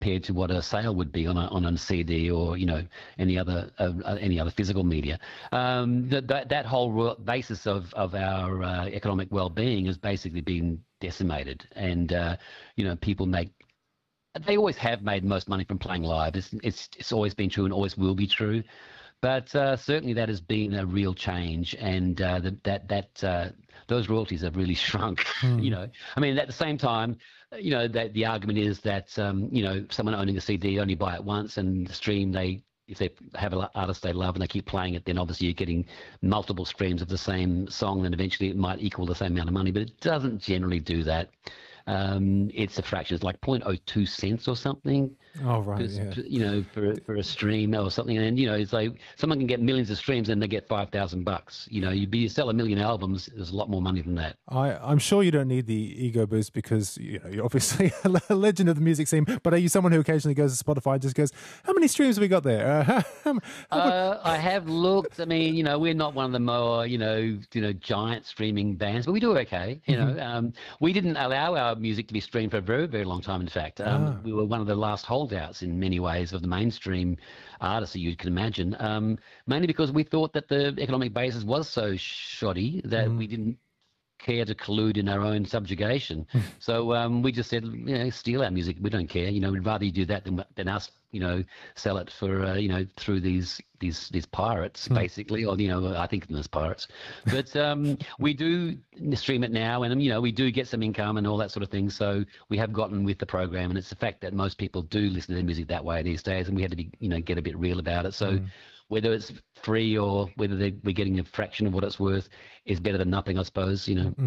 compared to what a sale would be on a CD or any other physical media. That whole basis of our economic well-being has basically been decimated, and people they always have made most money from playing live. It's always been true and always will be true. But certainly that has been a real change, and those royalties have really shrunk. I mean, at the same time, that the argument is that someone owning a CD only buy it once, and the stream if they have an artist they love and they keep playing it, then obviously you're getting multiple streams of the same song, and eventually it might equal the same amount of money. But it doesn't generally do that. It's a fraction. It's like 0.02 cents or something. Oh, right, yeah. For a stream or something. And, it's like someone can get millions of streams and they get $5,000. You sell a million albums, there's a lot more money than that. I'm sure you don't need the ego boost because, you're obviously a legend of the music scene, but are you someone who occasionally goes to Spotify and just goes, how many streams have we got there? I have looked. I mean, we're not one of the more, giant streaming bands, but we do okay. We didn't allow our music to be streamed for a very, very long time, in fact. We were one of the last holdouts in many ways of the mainstream artists that you can imagine, mainly because we thought that the economic basis was so shoddy that we didn't care to collude in our own subjugation. So we just said, steal our music. We don't care. We'd rather you do that than us, sell it for, through these pirates, basically, or, I think of them as pirates. But we do stream it now, and, we do get some income and all that sort of thing. So we have gotten with the program, and it's the fact that most people do listen to their music that way these days, and we had to be, get a bit real about it. So whether it's free or whether we're getting a fraction of what it's worth is better than nothing, I suppose.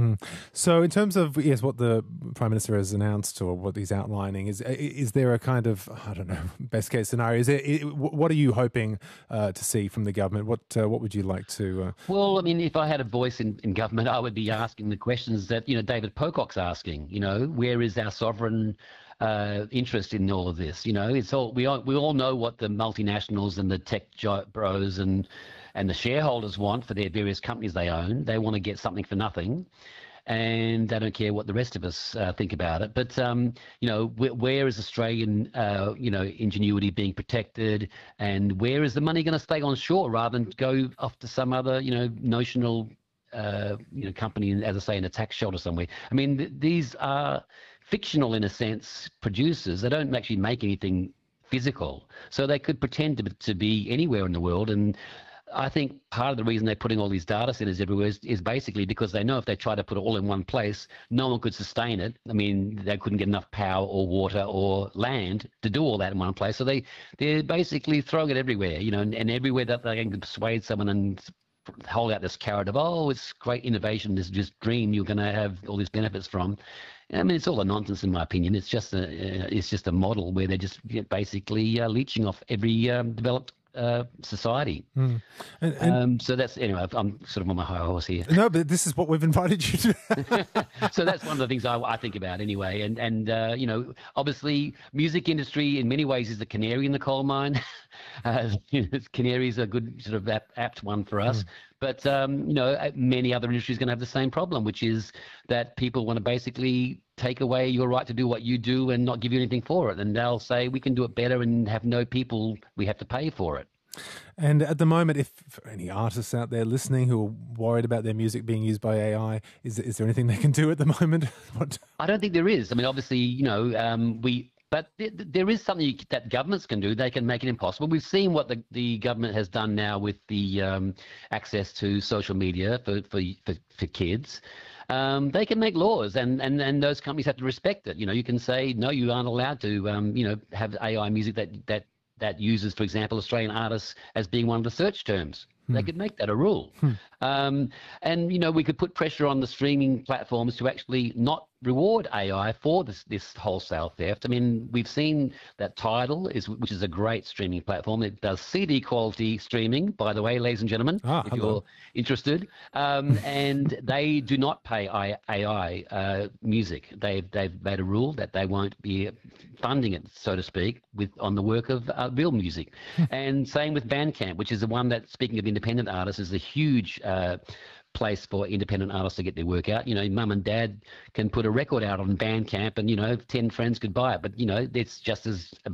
So in terms of what the Prime Minister has announced or what he's outlining, is there a kind of, I don't know, best case scenario? What are you hoping to see from the government? What would you like to? Well, I mean, if I had a voice in government, I would be asking the questions that David Pocock's asking. Where is our sovereign interest in all of this? It's all we all know what the multinationals and the tech bros and the shareholders want for their various companies they own. They want to get something for nothing, and they don't care what the rest of us think about it. But where is Australian ingenuity being protected, and where is the money going to stay on shore rather than go off to some other notional company, as I say, in a tax shelter somewhere? I mean, these are fictional, in a sense, producers. They don't actually make anything physical, so they could pretend to be anywhere in the world. And I think part of the reason they're putting all these data centers everywhere is basically because they know if they try to put it all in one place, no one could sustain it. I mean, they couldn't get enough power or water or land to do all that in one place. So they're basically throwing it everywhere, and everywhere that they can persuade someone and hold out this carrot of, oh, it's great innovation, this just dream you're going to have all these benefits from. I mean, it's all a nonsense in my opinion. It's just a model where they're just basically leeching off every developed society. So that's, anyway, I'm sort of on my high horse here. No, but this is what we've invited you to. So that's one of the things I think about anyway. And obviously music industry in many ways is the canary in the coal mine. Canary is a good sort of apt one for us. But, many other industries are going to have the same problem, which is that people want to basically take away your right to do what you do and not give you anything for it. And they'll say, we can do it better and have no people, we have to pay for it. And at the moment, if for any artists out there listening who are worried about their music being used by AI, is there anything they can do at the moment? I don't think there is. I mean, obviously, but there is something that governments can do. They can make it impossible. We've seen what the government has done now with the access to social media for kids. They can make laws, and those companies have to respect it. You can say, no, you aren't allowed to have AI music that uses, for example, Australian artists as being one of the search terms. They could make that a rule. And, we could put pressure on the streaming platforms to actually not reward AI for this wholesale theft. I mean, we've seen that Tidal, which is a great streaming platform. It does CD quality streaming, by the way, ladies and gentlemen, if you're interested. And they do not pay AI music. They've made a rule that they won't be funding it, so to speak, on the work of real music. And same with Bandcamp, which is the one that, speaking of independent artists, is a huge place for independent artists to get their work out. You know, mum and dad can put a record out on Bandcamp and, 10 friends could buy it. But, it's just as